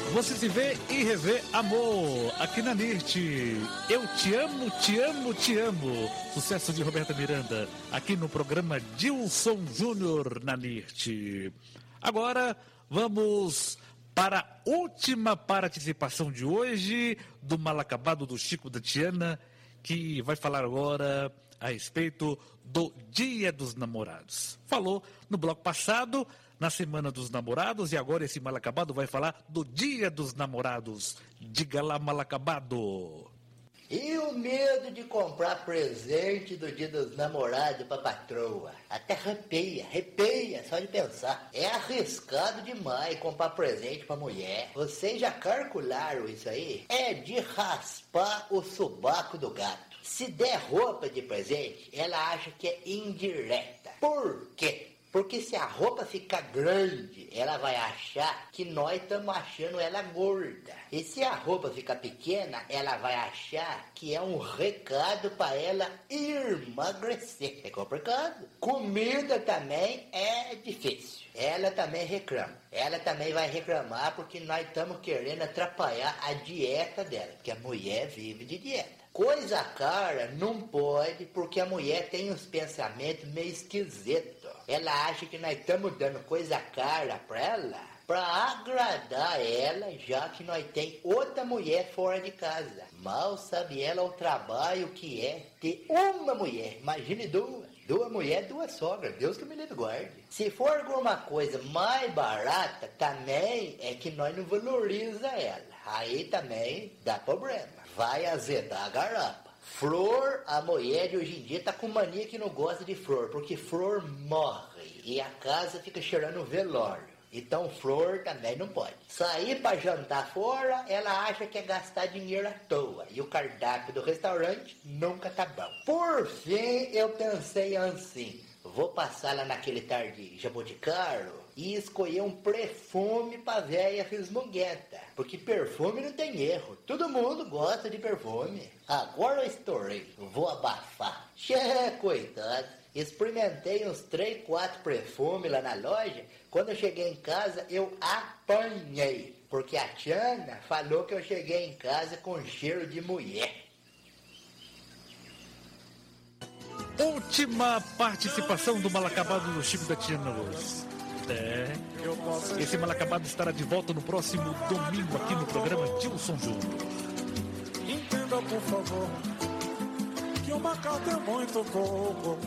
Você se vê e revê amor aqui na NIRT. Eu te amo, te amo, te amo. Sucesso de Roberta Miranda aqui no programa Dilson Júnior na NIRT. Agora vamos para a última participação de hoje do Mal Acabado do Chico da Tiana, que vai falar agora a respeito do Dia dos Namorados. Falou no bloco passado, na Semana dos Namorados, e agora esse Mal Acabado vai falar do Dia dos Namorados. Diga lá, Mal Acabado. E o medo de comprar presente do Dia dos Namorados pra patroa? Até arrepia só de pensar. É arriscado demais comprar presente pra mulher. Vocês já calcularam isso aí? É de raspar o sobaco do gato. Se der roupa de presente, ela acha que é indireta. Por quê? Porque se a roupa ficar grande, ela vai achar que nós estamos achando ela gorda. E se a roupa ficar pequena, ela vai achar que é um recado para ela emagrecer. É complicado. Comida também é difícil. Ela também reclama. Ela também vai reclamar porque nós estamos querendo atrapalhar a dieta dela. Porque a mulher vive de dieta. Coisa cara não pode, porque a mulher tem uns pensamentos meio esquisitos. Ela acha que nós estamos dando coisa cara pra ela, pra agradar ela, já que nós tem outra mulher fora de casa. Mal sabe ela o trabalho que é ter uma mulher. Imagine duas. Duas mulheres, duas sogras. Deus que me livre guarde. Se for alguma coisa mais barata, também é que nós não valoriza ela. Aí também dá problema. Vai azedar a garapa. Flor, a mulher de hoje em dia tá com mania que não gosta de flor, porque flor morre e a casa fica cheirando velório. Então flor também não pode. Sair pra jantar fora, ela acha que é gastar dinheiro à toa. E o cardápio do restaurante nunca tá bom. Por fim, eu pensei assim: vou passar lá naquele tar de Jaboticaro e escolher um perfume pra véia fismuguenta. Porque perfume não tem erro. Todo mundo gosta de perfume. Agora eu estourei. Vou abafar. Coitado. Experimentei uns 3, 4 perfumes lá na loja. Quando eu cheguei em casa, eu apanhei. Porque a Tiana falou que eu cheguei em casa com cheiro de mulher. Última participação do Mal Acabado do Chico da Tiana hoje. Esse Mal Acabado estará de volta no próximo domingo aqui no programa Dilson Júnior. Entenda, por favor, que uma carta é muito pouco